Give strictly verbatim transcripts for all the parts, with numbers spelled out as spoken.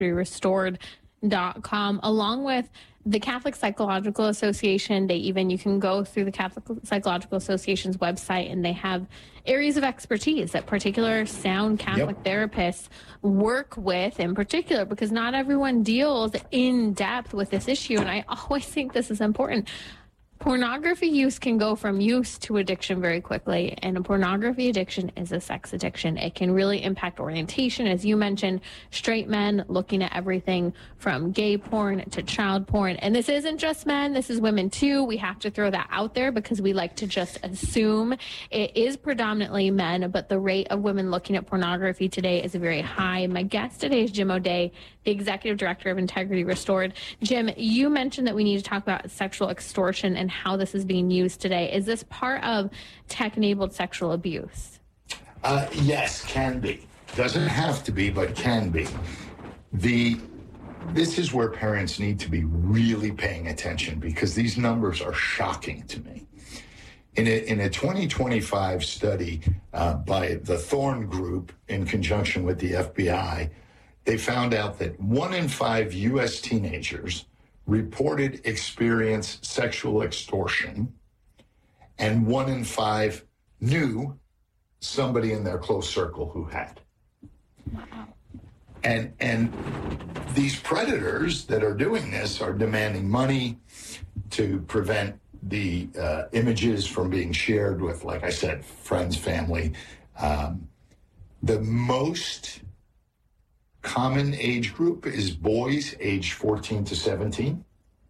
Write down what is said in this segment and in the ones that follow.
restored dot com, along with the Catholic Psychological Association. They even, you can go through the Catholic Psychological Association's website, and they have areas of expertise that particular sound Catholic yep. therapists work with in particular, because not everyone deals in depth with this issue. And I always think this is important. Pornography use can go from use to addiction very quickly, and a pornography addiction is a sex addiction. It can really impact orientation, as you mentioned, straight men looking at everything from gay porn to child porn. And this isn't just men, this is women too. We have to throw that out there because we like to just assume it is predominantly men, but the rate of women looking at pornography today is very high. My guest today is Jim O'Day, the Executive Director of Integrity Restored. Jim, you mentioned that we need to talk about sexual extortion and how this is being used today. Is this part of tech-enabled sexual abuse? Uh, yes, can be. Doesn't have to be, but can be. The this is where parents need to be really paying attention, because these numbers are shocking to me. In a, in a twenty twenty-five study uh, by the Thorn Group in conjunction with the F B I, they found out that one in five U S teenagers reported experience sexual extortion, and one in five knew somebody in their close circle who had. Wow. And and these predators that are doing this are demanding money to prevent the uh, images from being shared with, like I said, friends, family. Um, the most common age group is boys aged fourteen to seventeen.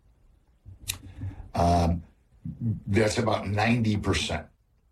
Um, that's about ninety percent.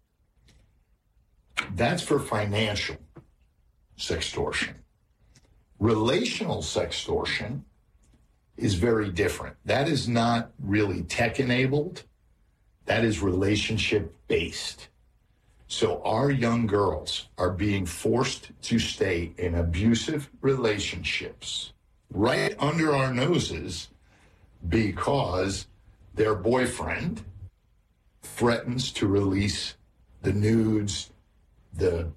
That's for financial sextortion. Relational sextortion is very different. That is not really tech-enabled. That is relationship-based. So our young girls are being forced to stay in abusive relationships right under our noses because their boyfriend threatens to release the nudes, the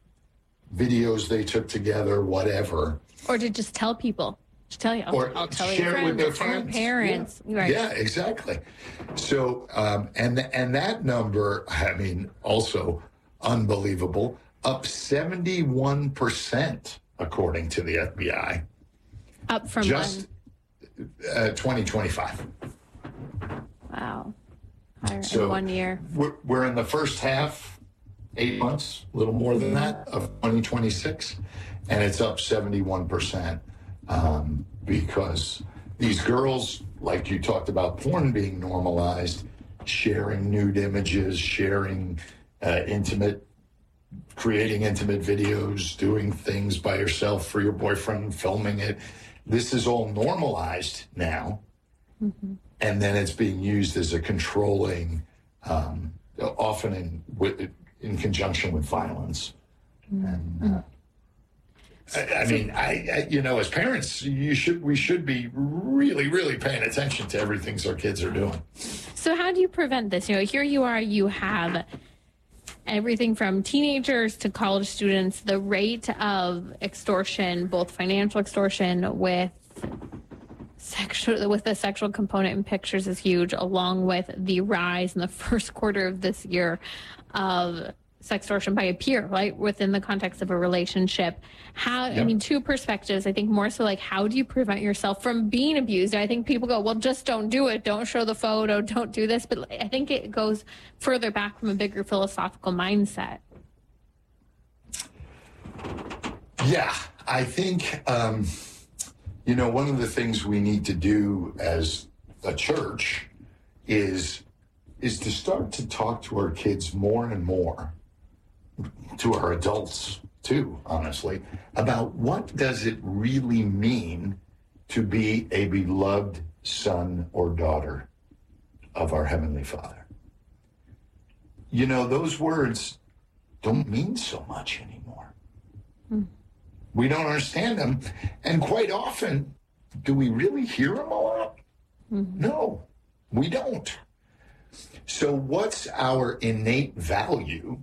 videos they took together, whatever. Or to just tell people. To tell you, I'll, or I'll tell share your it with friends, their tell friends. your parents. Yeah, right. yeah, exactly. So, um, and and that number, I mean, also unbelievable, up seventy-one percent according to the F B I. Up from just uh, twenty twenty-five. Wow. Higher So in one year. We're, we're in the first half, eight months, a little more than that, of twenty twenty-six, and it's up seventy-one percent. Um, because these girls, like you talked about, porn being normalized, sharing nude images, sharing uh, intimate, creating intimate videos, doing things by yourself for your boyfriend, filming it. This is all normalized now. Mm-hmm. And then it's being used as a controlling, um, often in with, in conjunction with violence. Mm-hmm. And, uh, I, I mean, I, I, you know, as parents, you should we should be really, really paying attention to everything our kids are doing. So how do you prevent this? You know, here you are, you have everything from teenagers to college students. The rate of extortion, both financial extortion with sexual, with the sexual component in pictures is huge, along with the rise in the first quarter of this year of sextortion by a peer, right, within the context of a relationship. How, yep. I mean, two perspectives. I think more so like, how do you prevent yourself from being abused? I think people go, well, just don't do it. Don't show the photo. Don't do this. But I think it goes further back from a bigger philosophical mindset. Yeah, I think, um, you know, one of the things we need to do as a church is, is to start to talk to our kids more and more, to our adults too, honestly, about what does it really mean to be a beloved son or daughter of our Heavenly Father. You know, those words don't mean so much anymore. Hmm. We don't understand them. And quite often, do we really hear them a lot? Mm-hmm. No, we don't. So what's our innate value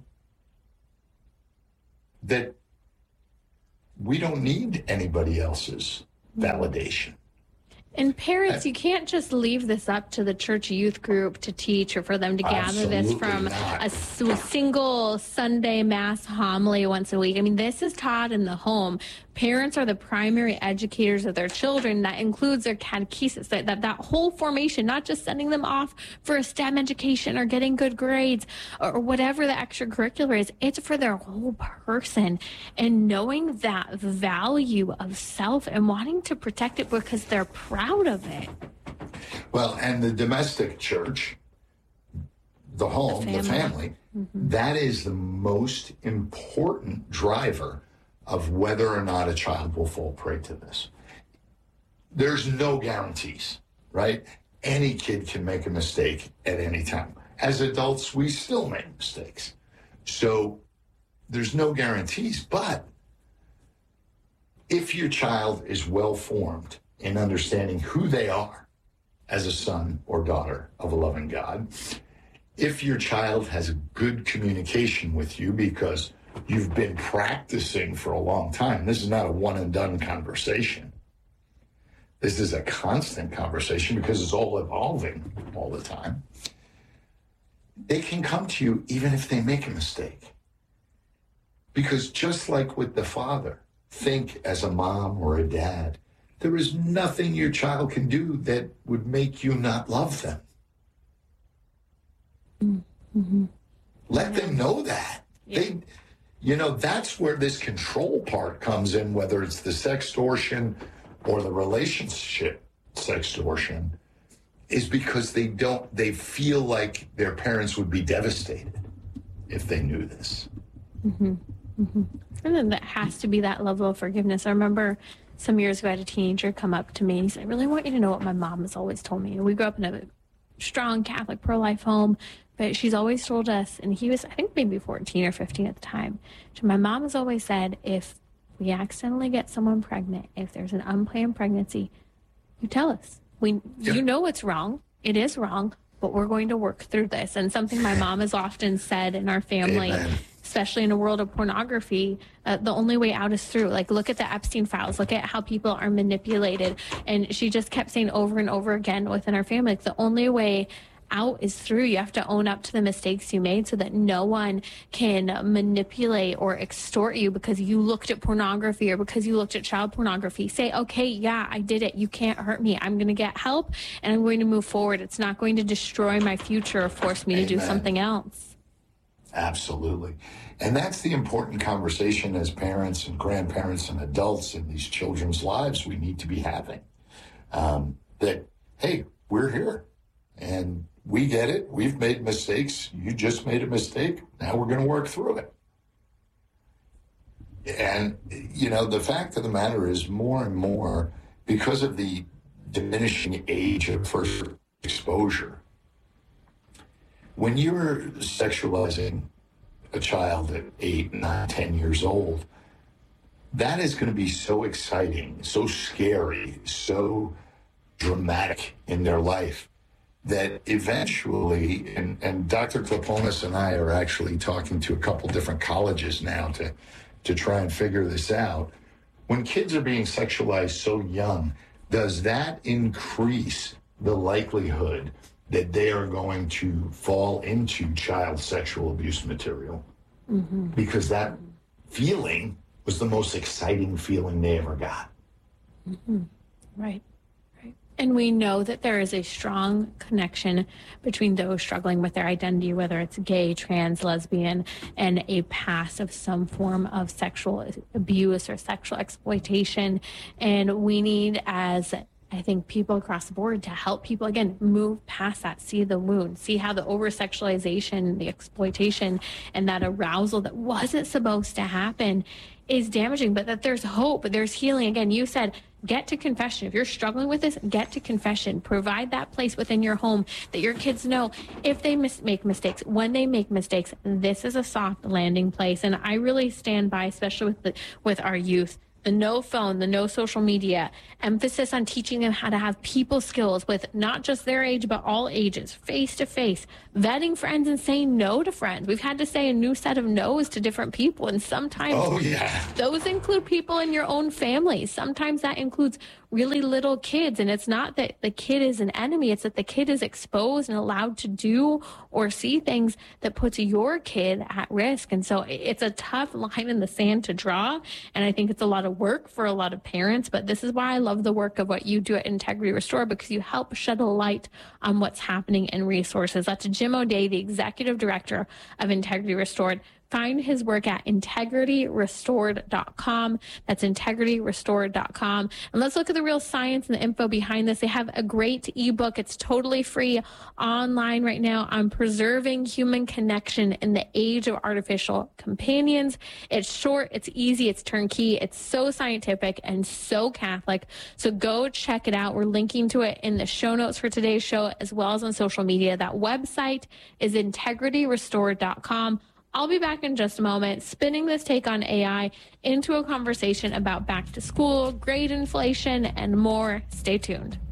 that we don't need anybody else's validation. And parents, you can't just leave this up to the church youth group to teach or for them to gather this from a, a single Sunday mass homily once a week. I mean, this is taught in the home. Parents are the primary educators of their children. That includes their catechesis, that, that, that whole formation, not just sending them off for a STEM education or getting good grades or, or whatever the extracurricular is. It's for their whole person. And knowing that value of self and wanting to protect it because they're proud of it. Well, and the domestic church, the home, the family, the family mm-hmm. that is the most important driver of whether or not a child will fall prey to this. There's no guarantees, right? Any kid can make a mistake at any time. As adults, we still make mistakes. So there's no guarantees, but if your child is well-formed in understanding who they are as a son or daughter of a loving God, if your child has good communication with you because you've been practicing for a long time. This is not a one and done conversation. This is a constant conversation because it's all evolving all the time. They can come to you even if they make a mistake. Because just like with the father, think as a mom or a dad, there is nothing your child can do that would make you not love them. Mm-hmm. Let them know that. Yeah. They You know, that's where this control part comes in, whether it's the sextortion or the relationship sextortion, is because they don't, they feel like their parents would be devastated if they knew this. Mm-hmm. Mm-hmm. And then that has to be that level of forgiveness. I remember some years ago, I had a teenager come up to me and he said, I really want you to know what my mom has always told me. And we grew up in a strong Catholic pro-life home. But she's always told us, and he was, I think, maybe fourteen or fifteen at the time. So my mom has always said, if we accidentally get someone pregnant, if there's an unplanned pregnancy, you tell us. We, yeah. You know it's wrong. It is wrong, but we're going to work through this. And something my mom has often said in our family, Amen. Especially in a world of pornography, uh, the only way out is through. Like, look at the Epstein files. Look at how people are manipulated. And she just kept saying over and over again within our family, like, the only way out is through. You have to own up to the mistakes you made so that no one can manipulate or extort you because you looked at pornography or because you looked at child pornography. Say, okay, yeah, I did it. You can't hurt me. I'm going to get help and I'm going to move forward. It's not going to destroy my future or force me Amen. To do something else. Absolutely. And that's the important conversation as parents and grandparents and adults in these children's lives we need to be having. Um, that, hey, we're here and we get it. We've made mistakes. You just made a mistake. Now we're going to work through it. And, you know, the fact of the matter is more and more, because of the diminishing age of first exposure, when you're sexualizing a child at eight, nine, ten years old, that is going to be so exciting, so scary, so dramatic in their life that eventually, and, and Doctor Kloponis and I are actually talking to a couple different colleges now to, to try and figure this out. When kids are being sexualized so young, does that increase the likelihood that they are going to fall into child sexual abuse material? Mm-hmm. Because that feeling was the most exciting feeling they ever got. Mm-hmm. Right. And we know that there is a strong connection between those struggling with their identity, whether it's gay, trans, lesbian, and a past of some form of sexual abuse or sexual exploitation. And we need, as I think, people across the board to help people, again, move past that, see the wound, see how the over-sexualization, the exploitation, and that arousal that wasn't supposed to happen is damaging, but that there's hope, there's healing. Again, you said, get to confession. If you're struggling with this, get to confession. Provide that place within your home that your kids know if they mis- make mistakes, when they make mistakes, this is a soft landing place. And I really stand by, especially with the, with our youth, the no phone, the no social media, emphasis on teaching them how to have people skills with not just their age, but all ages, face to face, vetting friends and saying no to friends. We've had to say a new set of no's to different people. And sometimes oh, yeah. those include people in your own family. Sometimes that includes really little kids. And it's not that the kid is an enemy, it's that the kid is exposed and allowed to do or see things that puts your kid at risk. And so it's a tough line in the sand to draw. And I think it's a lot of work for a lot of parents, but this is why I love the work of what you do at Integrity Restored, because you help shed a light on what's happening in resources. That's Jim O'Day, the executive director of Integrity Restored. Find his work at integrity restored dot com. That's integrity restored dot com. And let's look at the real science and the info behind this. They have a great ebook. It's totally free online right now on preserving human connection in the age of artificial companions. It's short, it's easy, it's turnkey. It's so scientific and so Catholic. So go check it out. We're linking to it in the show notes for today's show, as well as on social media. That website is integrity restored dot com. I'll be back in just a moment, spinning this take on A I into a conversation about back to school, grade inflation, and more. Stay tuned.